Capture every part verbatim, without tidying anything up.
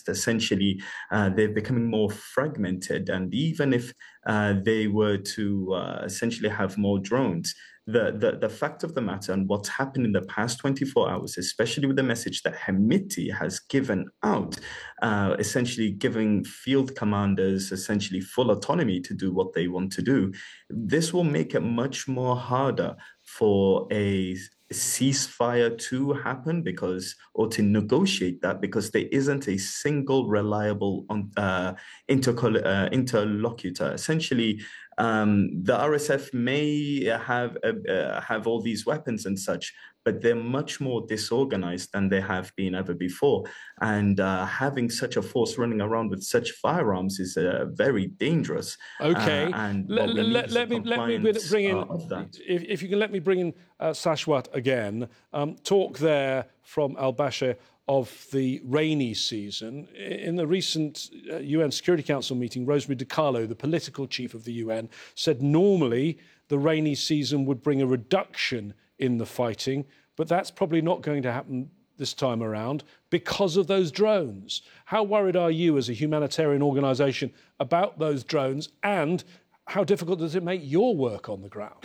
organized. Essentially, uh, they're becoming more fragmented. And even if uh, they were to uh, essentially have more drones, the, the, the fact of the matter and what's happened in the past twenty-four hours, especially with the message that Hemeti has given out, uh, essentially giving field commanders essentially full autonomy to do what they want to do, this will make it much more harder for a ceasefire to happen because, or to negotiate that, because there isn't a single reliable uh, intercol- uh, interlocutor. Essentially, um, the R S F may have uh, uh, have all these weapons and such, but they're much more disorganized than they have been ever before. And uh, having such a force running around with such firearms is uh, very dangerous. Okay, uh, and let, what we need let, is let me let me bring in uh, of that. If, if you can let me bring in uh, Sashwat again. Um, talk there from Al Bashir of the rainy season. In the recent uh, U N Security Council meeting, Rosemary DiCarlo, the political chief of the U N, said normally the rainy season would bring a reduction in the fighting, but that's probably not going to happen this time around because of those drones. How worried are you as a humanitarian organisation about those drones, and how difficult does it make your work on the ground?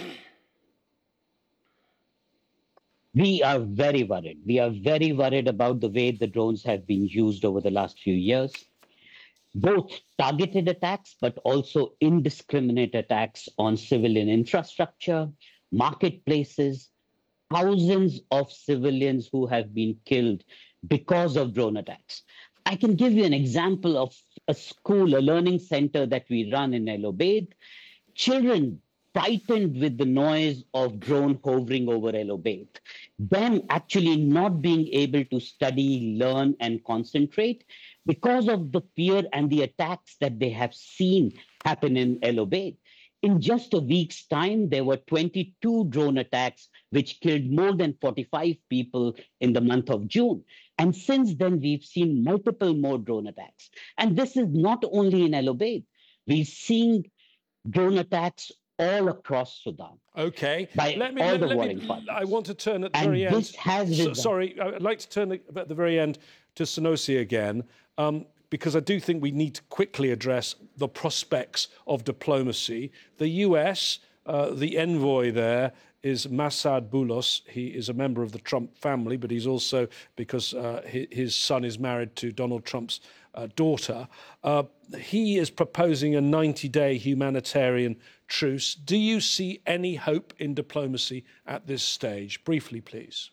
We are very worried. We are very worried about the way the drones have been used over the last few years. Both targeted attacks, but also indiscriminate attacks on civilian infrastructure, marketplaces, thousands of civilians who have been killed because of drone attacks. I can give you an example of a school, a learning center that we run in El Obeid. Children frightened with the noise of drone hovering over El Obeid, them actually not being able to study, learn, and concentrate because of the fear and the attacks that they have seen happen in El Obeid. In just a week's time, there were twenty-two drone attacks, which killed more than forty-five people in the month of June. And since then, we've seen multiple more drone attacks. And this is not only in El Obeid. We're seeing drone attacks all across Sudan. Okay. By let me, all let, the let warring me, parties. I want to turn at the and very end. This has so, sorry, I'd like to turn at the very end to Sunosi again, um, because I do think we need to quickly address the prospects of diplomacy. The U S, uh, the envoy there, is Massad Boulos. He is a member of the Trump family, but he's also, because uh, his, his son is married to Donald Trump's uh, daughter, uh, he is proposing a ninety-day humanitarian truce. Do you see any hope in diplomacy at this stage? Briefly, please.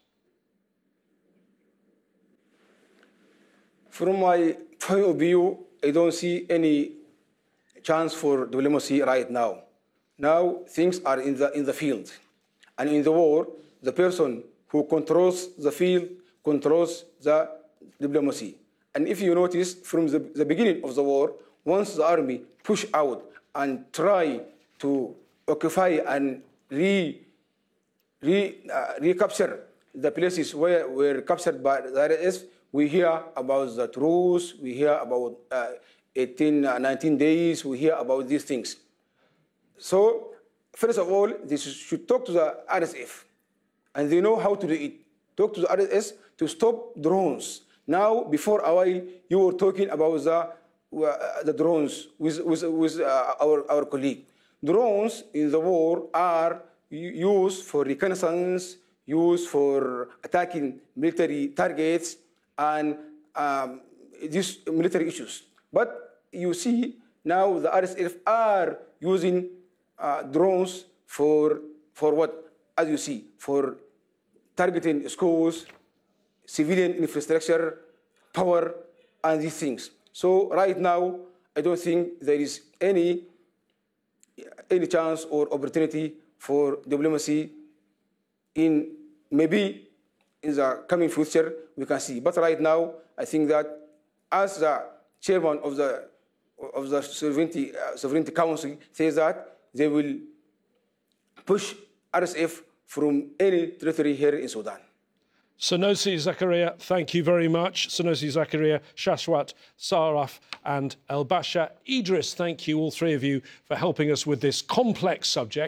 From my point of view, I don't see any chance for diplomacy right now. Now things are in the in the field. And in the war, the person who controls the field controls the diplomacy. And if you notice, from the, the beginning of the war, once the army push out and try to occupy and re, re, uh, recapture the places where were captured by the R S F, we hear about the truce, we hear about uh, eighteen, nineteen days, we hear about these things. So, first of all, they should talk to the R S F, and they know how to do it. Talk to the R S F to stop drones. Now, before a while, you were talking about the, uh, the drones with, with, with uh, our, our colleague. Drones in the war are used for reconnaissance, used for attacking military targets, and um, these military issues. But you see, now the R S F are using uh, drones for, for what? As you see, for targeting schools, civilian infrastructure, power, and these things. So right now, I don't think there is any, any chance or opportunity for diplomacy in maybe in the coming future, we can see. But right now, I think that as the chairman of the, of the Sovereignty, uh, Sovereignty Council says that they will push R S F from any territory here in Sudan. Sunosi Zakaria, thank you very much. Sunosi Zakaria, Shashwat Saraf and El Bashir Idris, thank you, all three of you, for helping us with this complex subject.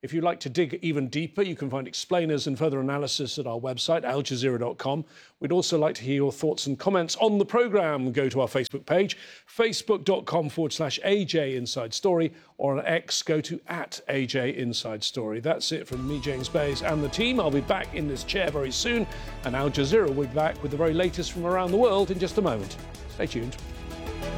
If you'd like to dig even deeper, you can find explainers and further analysis at our website, al jazeera dot com. We'd also like to hear your thoughts and comments on the programme. Go to our Facebook page, facebook.com forward slash AJ Inside Story, or on X, go to at A J Inside Story. That's it from me, James Bays, and the team. I'll be back in this chair very soon, and Al Jazeera will be back with the very latest from around the world in just a moment. Stay tuned.